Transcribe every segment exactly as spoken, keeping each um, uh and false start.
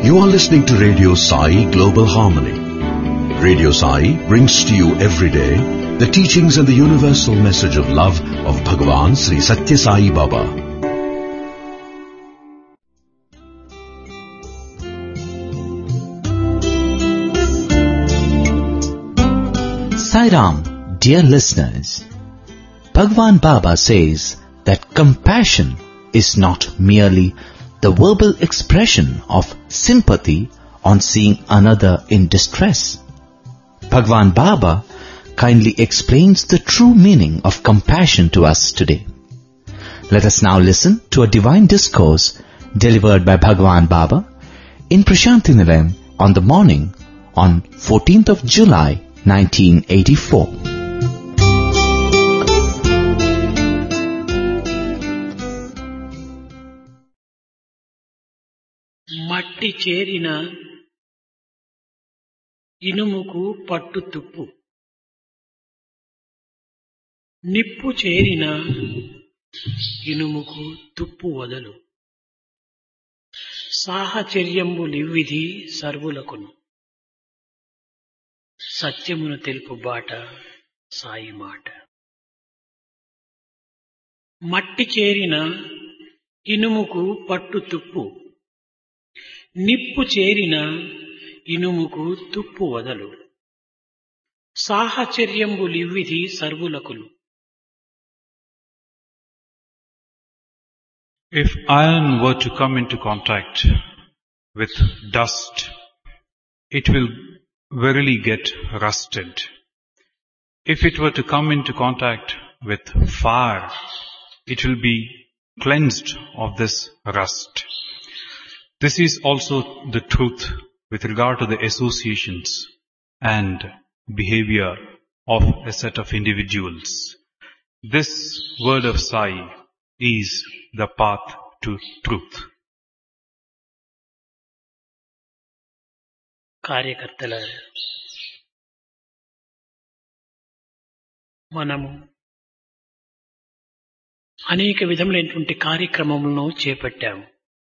You are listening to Radio Sai Global Harmony. Radio Sai brings to you every day the teachings and the universal message of love of Bhagavan Sri Satya Sai Baba. Sai Ram, dear listeners, Bhagavan Baba says that compassion is not merely the verbal expression of sympathy on seeing another in distress. Bhagavan Baba kindly explains the true meaning of compassion to us today. Let us now listen to a divine discourse delivered by Bhagavan Baba in Prashanti Nilayam on the morning on fourteenth of July nineteen eighty-four. మట్టి చేరిన ఇనుముకు పట్టు తుప్పు, నిప్పు చేరిన ఇనుముకు తుప్పు వదలు, సాహచర్యంబు లివ్విధి సర్వులకును, సత్యమును తెలుపు బాట సాయి మాట. మట్టి చేరిన ఇనుముకు పట్టు తుప్పు, నిప్పు చేరిన ఇనుముకు తుప్పు వదలు, సాహచర్యంబు లివ్విధి సర్వులకును. If iron were to come into contact with dust, it will verily get rusted. If it were to come into contact with fire, it will be cleansed of this rust. This is also the truth with regard to the associations and behavior of a set of individuals. This word of Sai is the path to truth. కార్యకర్తలారా, మనము అనేక విధములైనటువంటి కార్యక్రమములను చేపట్టాము.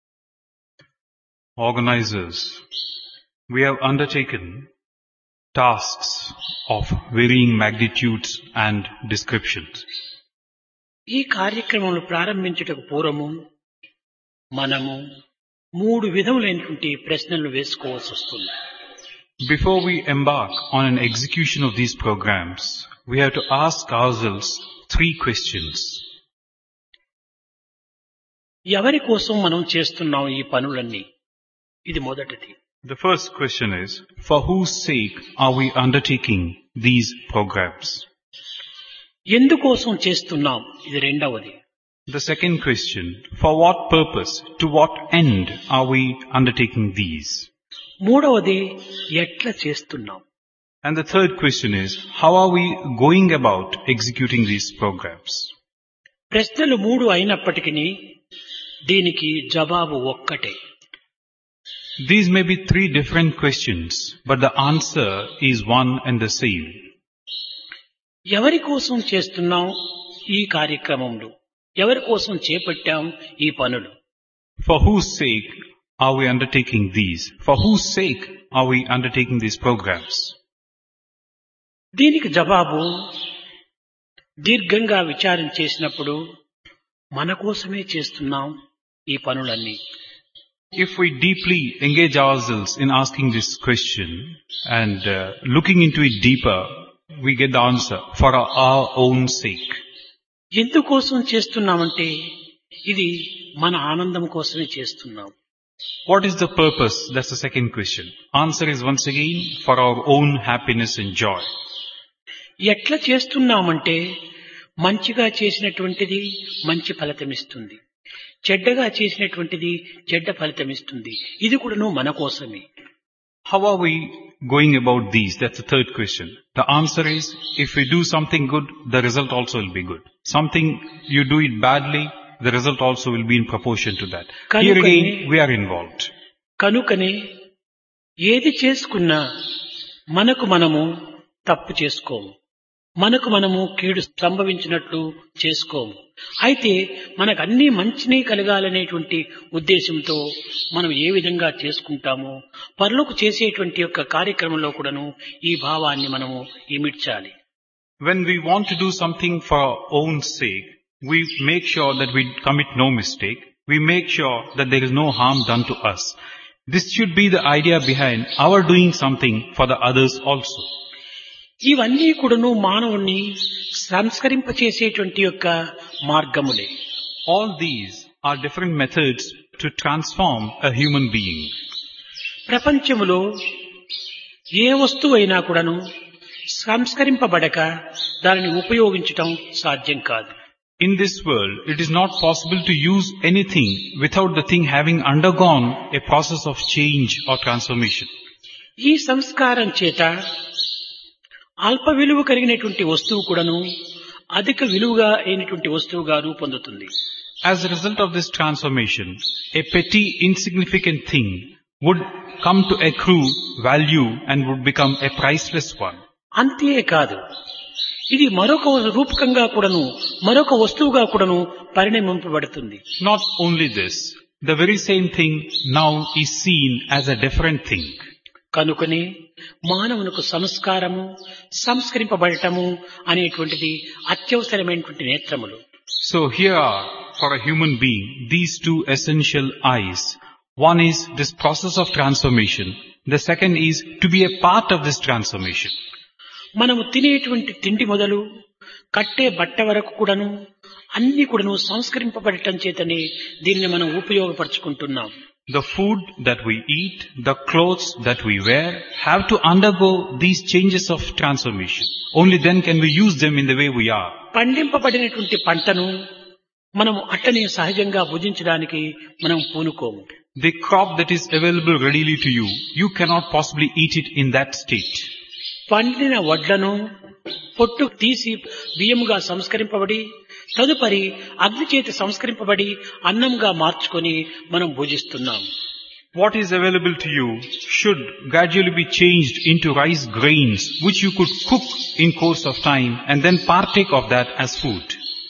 Organizers, we have undertaken tasks of varying magnitudes and descriptions. ఈ కార్యక్రమములు ప్రారంభించుటకు పూర్వము మనము మూడు విధములైనటువంటి ప్రశ్నలు వేసుకోవాల్సి వస్తుంది. Before we embark on an execution of these programs, we have to ask ourselves three questions. ఎవరి కోసం మనం చేస్తున్నాం ఈ పనులన్నీ? ఇది మొదటిది. The first question is, for whose sake are we undertaking these programs? ఎందుకోసం చేస్తున్నాం? ఇది రెండవది. The second question, for what purpose, to what end are we undertaking these? మూడవది, ఎట్లా చేస్తున్నాం? And the third question is, how are we going about executing these programs? ప్రశ్నలు మూడు అయినప్పటికీ దీనికి జవాబు ఒక్కటే. These may be three different questions, but the answer is one and the same. ఎవరి కోసం చేస్తున్నాం ఈ కార్యక్రమంలో? ఎవరి కోసం చేపట్టాం ఈ పనులు? For whose sake are we undertaking these? For whose sake are we undertaking these programs? దీనికి జవాబు దీర్ఘంగా విచారం చేసినప్పుడు మన కోసమే చేస్తున్నాం ఈ పనులన్నీ. If we deeply engage ourselves in asking this question and uh, looking into it deeper, we get the answer, for our, our own sake. ఎందుకోసం చేస్తున్నామంటే ఇది మన ఆనందం కోసమే చేస్తున్నాం. What is the purpose? That's the second question. Answer is once again, for our own happiness and joy. ఎట్లా చేస్తున్నామంటే మంచిగా చేసినటువంటిది మంచి ఫలితం ఇస్తుంది, చెడ్డగా చేసినటువంటిది చెడ్డ ఫలితం ఇస్తుంది. ఇది కూడాను మన కోసమే. How are we going about these? That's the third question. The answer is, if we do something good, the result also will be good. Something you do it badly, the result also will be in proportion to that. Here again, we are involved. కనుకనే ఏది చేసుకున్నా మనకు మనము తప్పు చేసుకోము. మనకు మనము కీడు సంభవించినట్లు చేసుకోము. అయితే మనకు అన్ని మంచినే కలగాలనేటువంటి ఉద్దేశంతో మనం ఏ విధంగా చేసుకుంటామో పరులకు చేసేటువంటి యొక్క కార్యక్రమంలో కూడాను ఈ భావాన్ని మనము ఇమిడ్చాలి. When we want to do something for our own sake, we make sure that we commit no mistake. We make sure that there is no harm done to us. This should be the idea behind our doing something for the others also. ఇవన్నీ కూడాను మానవుణ్ణి సంస్కరింపచేసేటువంటి యొక్క మార్గములే. All these are different methods to transform a human being. ప్రపంచములో ఏ వస్తువైనా కూడాను సంస్కరింపబడక దానిని ఉపయోగించటం సాధ్యం కాదు. In this world, it is not possible to use anything without the thing having undergone a process of change or transformation. ఈ సంస్కారం చేత అల్ప విలువ కలిగినటువంటి వస్తువు కూడాను అధిక విలువగా అయినటువంటి వస్తువుగా రూపొందుతుంది. As a result of this transformation, a petty, insignificant thing would come to accrue value and would become a priceless one. అంతేకాదు ఇది మరొక రూపకంగా కూడాను మరొక వస్తువుగా కూడాను పరిణమింపబడుతుంది. Not only this, the very same thing now is seen as a different thing. కనుకనే మానవునికి సంస్కారము సంస్కరింపబడటము అనేటువంటిది అత్యవసరమైనటువంటి నేత్రములు. So here are, for a human being, these two essential eyes. One is this process of transformation. The second is to be a part of this transformation. మనము తినేటువంటి తిండి మొదలు కట్టే బట్ట వరకు కూడాను అన్ని కూడాను సంస్కరింపబడటం చేతనే దీనిని మనం ఉపయోగపరుచుకుంటున్నాం. The food that we eat, the clothes that we wear have to undergo these changes of transformation. Only then can we use them in the way we are. పండింపబడినటువంటి పంటను మనం అట్టనే సహజంగా భుజించడానికి మనం పూనుకోము. The crop that is available readily to you, you cannot possibly eat it in that state. పండిన వడ్లను పొట్టు తీసి బియ్యముగా సంస్కరింపబడి తదుపరి అగ్ని చేత సంస్కరింపబడి అన్నంగా మార్చుకొని మనం భుజిస్తున్నాం. What is available to you should gradually be changed into rice grains, which you could cook in course of time and then partake of that as food.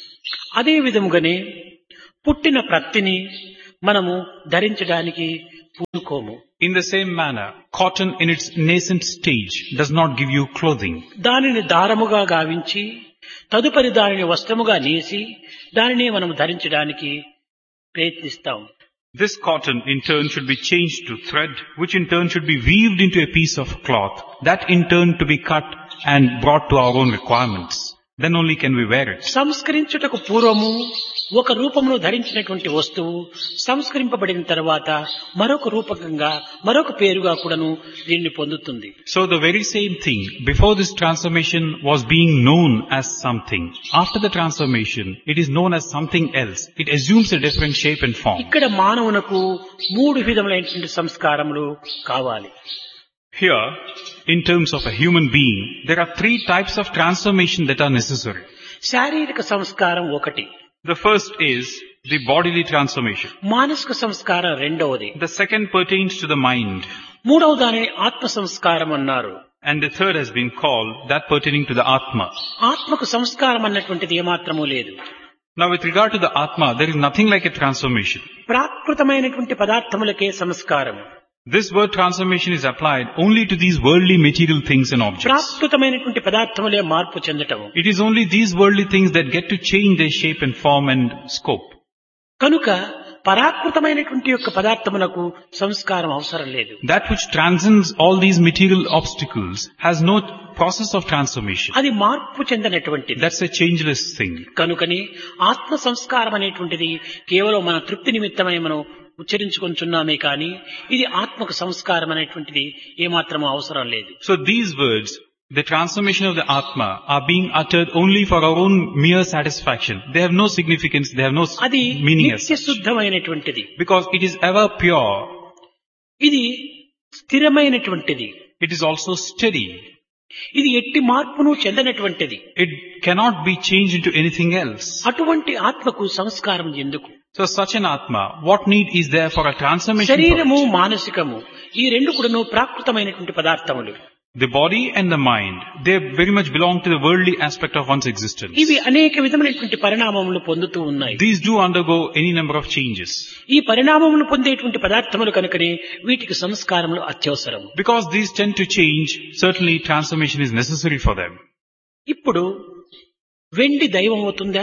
అదే విధముగానే పుట్టిన ప్రత్తిని మనము ధరించడానికి పూనుకోము. In the same manner, cotton in its nascent stage does not give you clothing. దానిని దారముగా గావించి తదుపరి దానిని వస్త్రముగా నేసి దానిని మనం ధరించడానికి ప్రయత్నిస్తాం. This cotton in turn should be changed to thread, which in turn should be weaved into a piece of cloth, that in turn to be cut and brought to our own requirements. Then only can we wear it. సంస్కరించుటకు పూర్వము ఒక రూపమును ధరించినటువంటి వస్తువు సంస్కరింపబడిన తర్వాత మరొక రూపకంగా మరొక పేరుగా కూడాను దీన్ని పొందుతుంది. So the very same thing, before this transformation was being known as something. After the transformation, it is known as something else. It assumes a different shape and form. ఇక్కడ మానవునకు మూడు విధములైనటువంటి సంస్కారములు కావాలి. Here, in terms of a human being, there are three types of transformation that are necessary. శారీరక సంస్కారం ఒకటి. The first is the bodily transformation. మానసిక సంస్కారం రెండవది. The second pertains to the mind. మూడవ దానిని ఆత్మ సంస్కారం అన్నారు. And the third has been called that pertaining to the Atma. ఆత్మకు సంస్కారం అన్నటువంటిది ఏమాత్రమూ లేదు. Now with regard to the Atma, there is nothing like a transformation. ప్రాకృతమైనటువంటి పదార్థములకే సంస్కారం. This word transformation is applied only to these worldly material things and objects. ప్రాకృతమైనటువంటి పదార్థములే మార్పు చెందటము. It is only these worldly things that get to change their shape and form and scope. కనుక పరాకృతమైనటువంటి యొక్క పదార్థములకు సంస్కారం అవసరం లేదు. That which transcends all these material obstacles has no process of transformation. అది మార్పు చెందనటువంటిది. That's a changeless thing. కనుకని ఆత్మ సంస్కారం అనేటువంటిది కేవలం మన తృప్తి నిమిత్తమై మనం ఉచ్చరించుకొంచున్నామే కానీ ఇది ఆత్మకు సంస్కారం అనేటువంటిది ఏమాత్రం అవసరం లేదు. So these words, the transformation of the Atma, are being uttered only for our own mere satisfaction. They have no significance, they have no అది meaning as నిత్య such. శుద్ధమైనటువంటిది. Because it is ever pure. ఇది స్థిరమైనటువంటిది. It is also steady. ఇది ఎట్టి మార్పును చెందనటువంటిది. It cannot be changed into anything else. అటువంటి ఆత్మకు సంస్కారం ఎందుకు? So such an Atma, what need is there for a transformation? శరీరము మానసికము ఈ రెండు కూడాను ప్రాకృతమైనటువంటి పదార్థములు. The body and the mind, they very much belong to the worldly aspect of one's existence. ఇవి అనేక విధమైనటువంటి పరిణామములు పొందుతూ ఉన్నాయి. These do undergo any number of changes. ఈ పరిణామములు పొందేటువంటి పదార్థములు కనుకనే వీటికి సంస్కారములు అత్యవసరం. Because these tend to change, certainly transformation is necessary for them. ఇప్పుడు వెండి దైవం అవుతుందా?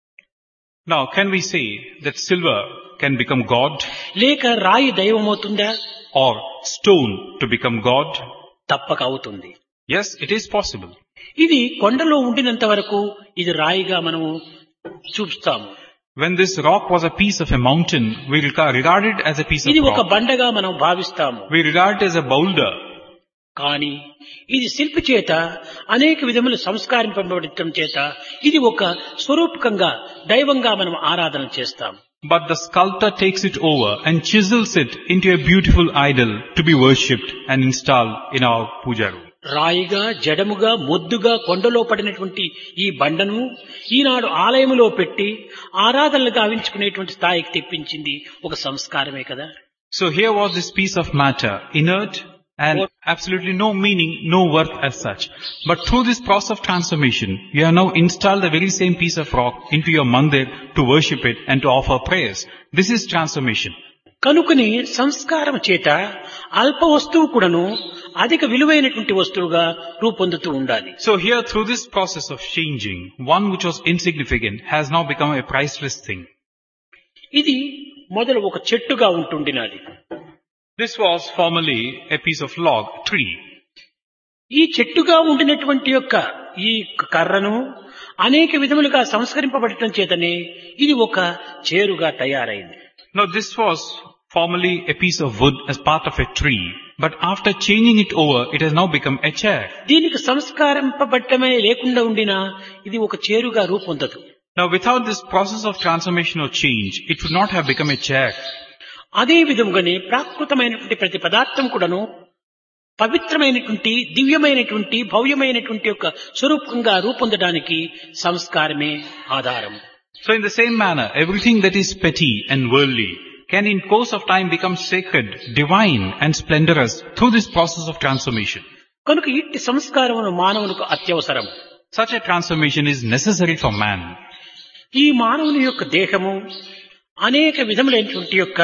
Now, can we say that silver can become God? లేక రాయి దైవం అవుతుందా? Or stone to become God? తప్పక అవుతుంది. Yes, it is possible. ఇది కొండలో ఉండినంత వరకు ఇది రాయిగా మనము చూస్తాము. When this rock was a piece of a mountain, we regard it as a piece of ఇది ఒక rock. బండగా మనం భావిస్తాము. We regard it as a boulder. కానీ ఇది శిల్పి చేత అనేక విధములు సంస్కరింపబడటం చేత ఇది ఒక స్వరూపకంగా దైవంగా మనం ఆరాధన చేస్తాం. But the sculptor takes it over and chisels it into a beautiful idol to be worshipped and installed in our puja room. రాయిగా జడముగా మొద్దుగా కొండలో పడినటువంటి ఈ బండను ఈనాడు ఆలయములో పెట్టి ఆరాధనలు గావించుకునేటువంటి స్థాయికి తెప్పించింది ఒక సంస్కారమే కదా. So here was this piece of matter, inert and absolutely no meaning, no worth as such. But through this process of transformation, you have now installed the very same piece of rock into your mandir to worship it and to offer prayers. This is transformation. కనుకని సంస్కారం చేత అల్ప వస్తువు కూడాను అధిక విలువైనటువంటి వస్తువుగా రూపొందుతూ ఉండాలి. So here through this process of changing, one which was insignificant has now become a priceless thing. ఇది మొదలు ఒక చెట్టుగా ఉంటుండినది. This was formerly a piece of log tree. ఈ చెట్టుగా ఉండినటువంటి యొక్క ఈ కర్రను అనేక విధములుగా సంస్కరింపబడటం చేతనే ఇది ఒక చేరుగా తయారైంది. Now this was formerly a piece of wood as part of a tree, but after changing it over, it has now become a chair. దీనికి సంస్కరింపబడటమే లేకుండా ఉండినా ఇది ఒక చేరుగా రూపొందదు. Now without this process of transformation or change, it would not have become a chair. అదే విధంగానే ప్రాకృతమైనటువంటి ప్రతి పదార్థం కూడాను పవిత్రమైనటువంటి దివ్యమైనటువంటి భవ్యమైనటువంటి యొక్క స్వరూపంగా రూపొందడానికి సంస్కారమే ఆధారం. So in the same manner, everything that is petty and worldly can in course of time become sacred, divine and splendorous through this process of transformation. కనుక ఇట్టి సంస్కారమును మానవునికి అత్యవసరం. Such a transformation is necessary for man. ఈ మానవుని యొక్క దేహము అనేక విధములైనటువంటి యొక్క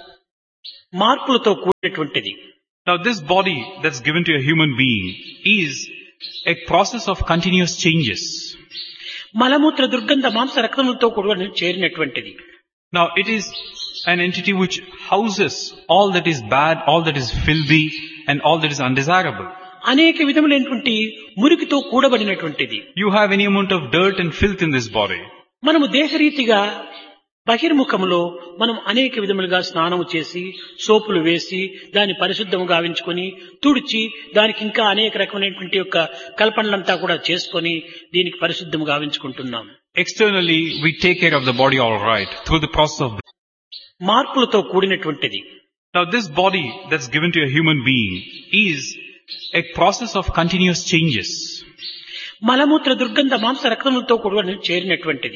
మార్పులతో కూడినటువంటిది. Now this body that's given to a human being is a process of continuous changes. మలమూత్ర దుర్గంధ మాంస రక్తములతో కూడి చేరినటువంటిది. Now it is an entity which houses all that is bad, all that is filthy and all that is undesirable. అనేక విధములైనటువంటి మురికితో కూడబడినటువంటిది. You have any amount of dirt and filth in this body. మనము దేహరీతిగా బహిర్ముఖములో మనం అనేక విధములుగా స్నానము చేసి సోపులు వేసి దాన్ని పరిశుద్ధము గావించుకొని తుడిచి దానికి ఇంకా అనేక రకమైనటువంటి యొక్క కల్పనలంతా కూడా చేసుకొని దీనికి పరిశుద్ధము గావించుకుంటున్నాం. Externally, we take care of the body all right through the process of మార్పులతో కూడినటువంటిది. Now this body that's given to a human being is a process of continuous changes. మలమూత్ర దుర్గంధ మాంస రక్తములతో కూడి చేరినటువంటిది.